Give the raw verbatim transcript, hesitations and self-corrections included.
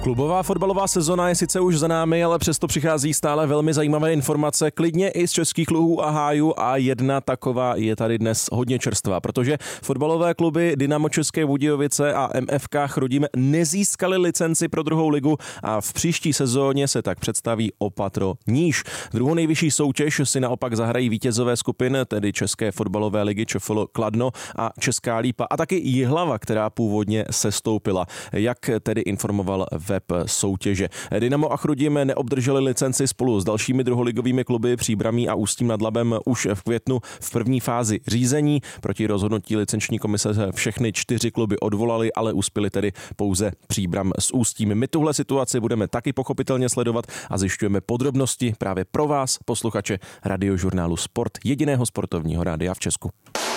Klubová fotbalová sezona je sice už za námi, ale přesto přichází stále velmi zajímavé informace, klidně i z českých luhů a hájů, a jedna taková je tady dnes hodně čerstvá, protože fotbalové kluby Dynamo České Budějovice a M F K Chrudim nezískali licenci pro druhou ligu a v příští sezóně se tak představí o patro níž. Druhou nejvyšší soutěž si naopak zahrají vítězové skupin, tedy České fotbalové ligy ČFL Kladno a Česká Lípa a taky Jihlava, která původně sestoupila. Jak tedy informoval web soutěže. Dynamo a Chrudim neobdrželi licenci spolu s dalšími druholigovými kluby Příbramí a Ústím nad Labem už v květnu v první fázi řízení. Proti rozhodnutí licenční komise se všechny čtyři kluby odvolali, ale uspěli tedy pouze Příbram s Ústím. My tuhle situaci budeme taky pochopitelně sledovat a zjišťujeme podrobnosti právě pro vás, posluchače Radiožurnálu Sport, jediného sportovního rádia v Česku.